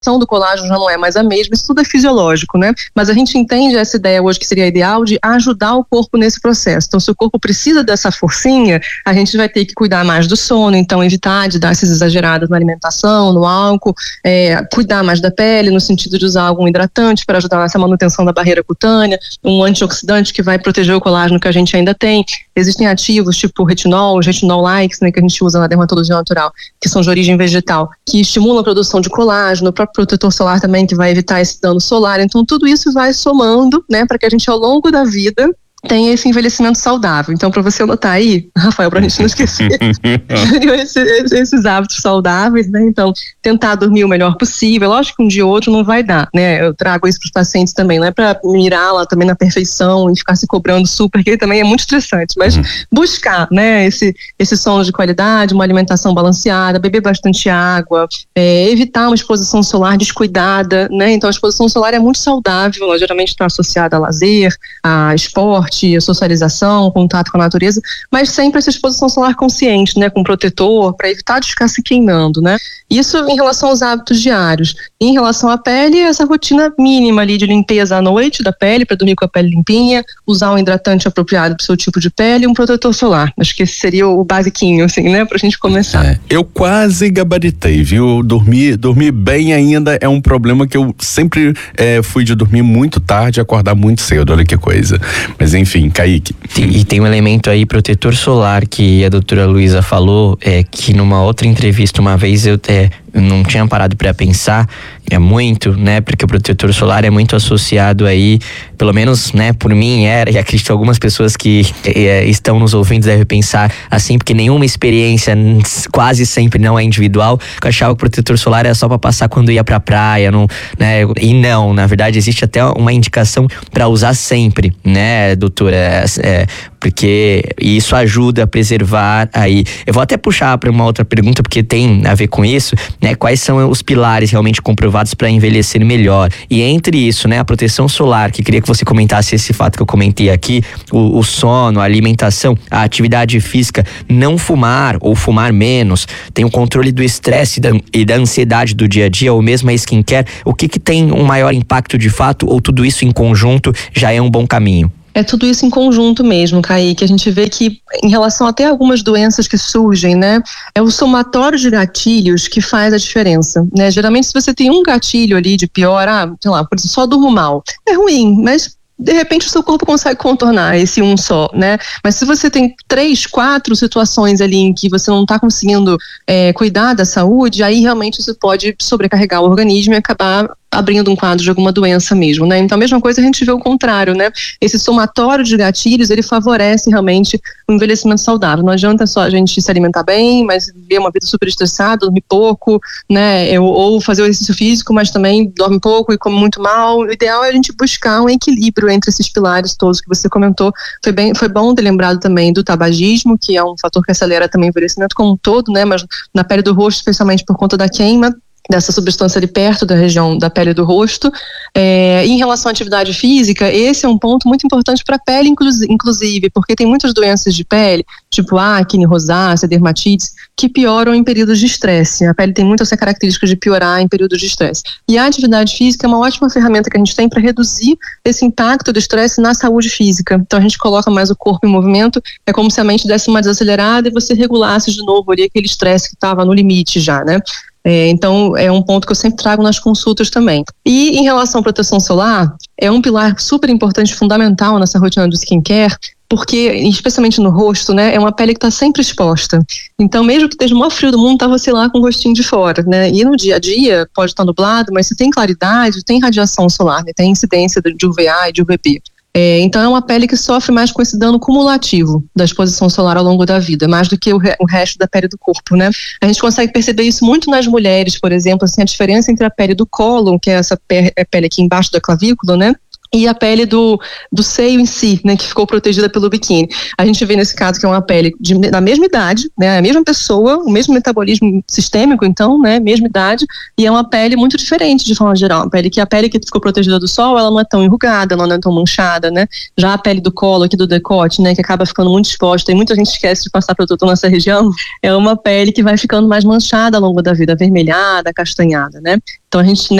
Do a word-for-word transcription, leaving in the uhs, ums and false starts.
ação do colágeno já não é mais a mesma, isso tudo é fisiológico, né? Mas a gente entende essa ideia hoje que seria ideal de ajudar o corpo nesse processo. Então, se o corpo precisa dessa forcinha, a gente vai ter que cuidar mais do sono, então evitar de dar essas exageradas na alimentação, no álcool, é, cuidar mais da pele, no sentido de usar algum hidratante para ajudar nessa manutenção da barreira cutânea, um antioxidante que vai proteger o colágeno que a gente ainda tem. Existem ativos tipo retinol, os retinol-likes, né, que a gente usa na dermatologia natural, que são de origem vegetal, que estimulam a produção de colágeno, o próprio protetor solar também, que vai evitar esse dano solar. Então, tudo isso vai somando, né, para que a gente, ao longo da vida, tem esse envelhecimento saudável. Então, para você anotar aí, Rafael, para a gente não esquecer, esses, esses hábitos saudáveis, né? Então, tentar dormir o melhor possível. Lógico que um dia ou outro não vai dar, né? Eu trago isso para os pacientes também, não é para mirar lá também na perfeição e ficar se cobrando super, que também é muito estressante, mas uhum. buscar, né, esse, esse sono de qualidade, uma alimentação balanceada, beber bastante água, é, evitar uma exposição solar descuidada, né? Então, a exposição solar é muito saudável, ela geralmente está associada a lazer, a esporte, a socialização, contato com a natureza, mas sempre essa exposição solar consciente, né, com protetor, para evitar de ficar se queimando, né? Isso em relação aos hábitos diários. Em relação à pele, essa rotina mínima ali de limpeza à noite da pele, para dormir com a pele limpinha, usar um hidratante apropriado para o seu tipo de pele e um protetor solar. Acho que esse seria o basiquinho, assim, né, pra gente começar. É, eu quase gabaritei, viu? Dormir, dormir bem ainda é um problema que eu sempre é, fui de dormir muito tarde e acordar muito cedo, olha que coisa. Mas enfim, Kaique. Tem, e tem um elemento aí, protetor solar, que a doutora Luísa falou, é, que numa outra entrevista uma vez eu até não tinha parado para pensar, é muito, né, porque o protetor solar é muito associado aí, pelo menos, né, por mim era, e acredito que algumas pessoas que é, estão nos ouvindo devem pensar assim, porque nenhuma experiência quase sempre não é individual. Eu achava que o protetor solar era só para passar quando ia pra praia, não, né, e não, na verdade existe até uma indicação para usar sempre, né, doutora, é, é, porque isso ajuda a preservar aí. Eu vou até puxar para uma outra pergunta, porque tem a ver com isso, né? Quais são os pilares realmente comprovados para envelhecer melhor? E entre isso, né, a proteção solar, que queria que você comentasse esse fato que eu comentei aqui, o, o sono, a alimentação, a atividade física, não fumar ou fumar menos, tem o controle do estresse e da, e da ansiedade do dia a dia, ou mesmo a skincare. O que que tem um maior impacto de fato, ou tudo isso em conjunto já é um bom caminho? É tudo isso em conjunto mesmo, Kaique. A gente vê que, em relação até a algumas doenças que surgem, né, é o somatório de gatilhos que faz a diferença, né? Geralmente, se você tem um gatilho ali de pior, ah, sei lá, por exemplo, só durmo mal, é ruim, mas de repente o seu corpo consegue contornar esse um só, né? Mas se você tem três, quatro situações ali em que você não está conseguindo é, cuidar da saúde, aí realmente isso pode sobrecarregar o organismo e acabar abrindo um quadro de alguma doença mesmo, né? Então a mesma coisa a gente vê o contrário, né? Esse somatório de gatilhos, ele favorece realmente o envelhecimento saudável. Não adianta só a gente se alimentar bem, mas viver uma vida super estressada, dormir pouco, né? Ou fazer o exercício físico, mas também dorme pouco e come muito mal. O ideal é a gente buscar um equilíbrio entre esses pilares todos que você comentou. Foi bem, foi bom ter lembrado também do tabagismo, que é um fator que acelera também o envelhecimento como um todo, né? Mas na pele do rosto, especialmente por conta da queima dessa substância ali perto da região da pele do rosto. É, em relação à atividade física, esse é um ponto muito importante para a pele, inclusive, porque tem muitas doenças de pele, tipo acne, rosácea, dermatites, que pioram em períodos de estresse. A pele tem muito essa característica de piorar em períodos de estresse. E a atividade física é uma ótima ferramenta que a gente tem para reduzir esse impacto do estresse na saúde física. Então a gente coloca mais o corpo em movimento, é como se a mente desse uma desacelerada e você regulasse de novo ali aquele estresse que estava no limite já, né? É, então é um ponto que eu sempre trago nas consultas também. E em relação à proteção solar, é um pilar super importante, fundamental nessa rotina do skincare, porque, especialmente no rosto, né, é uma pele que está sempre exposta. Então, mesmo que esteja o maior frio do mundo, tá você lá com o rostinho de fora, né? E no dia a dia, pode estar nublado, mas se tem claridade, tem radiação solar, né? Tem incidência de U V A e de U V B. É, então é uma pele que sofre mais com esse dano cumulativo da exposição solar ao longo da vida, mais do que o, re, o resto da pele do corpo, né? A gente consegue perceber isso muito nas mulheres, por exemplo, assim, a diferença entre a pele do cólon, que é essa pe- pele aqui embaixo da clavícula, né? e a pele do, do seio em si, né, que ficou protegida pelo biquíni. A gente vê nesse caso que é uma pele de, da mesma idade, né, a mesma pessoa, o mesmo metabolismo sistêmico, então, né, mesma idade, e é uma pele muito diferente de forma geral. A pele que a pele que ficou protegida do sol, ela não é tão enrugada, ela não é tão manchada, né. Já a pele do colo aqui do decote, né, que acaba ficando muito exposta e muita gente esquece de passar protetor nessa região, é uma pele que vai ficando mais manchada ao longo da vida, avermelhada, castanhada, né. Então a gente